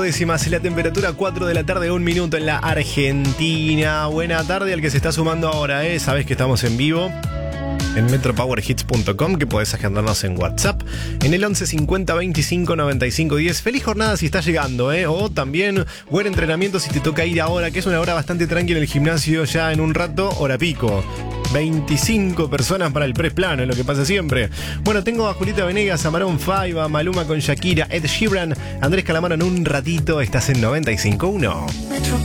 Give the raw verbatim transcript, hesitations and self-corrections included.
Décimas la temperatura, cuatro de la tarde, un minuto en la Argentina. Buena tarde al que se está sumando ahora, ¿eh? Sabes que estamos en vivo en metro power hits punto com, que podés agendarnos en WhatsApp en el once cincuenta veinticinco noventa y cinco diez. Feliz jornada si estás llegando, ¿eh? O también buen entrenamiento si te toca ir ahora, que es una hora bastante tranquila en el gimnasio ya en un rato, hora pico. veinticinco personas para el press plano, es lo que pasa siempre. Bueno, tengo a Julieta Venegas, a Maroon cinco, a Maluma con Shakira, Ed Sheeran, Andrés Calamaro en un ratito. Estás en noventa y cinco punto uno.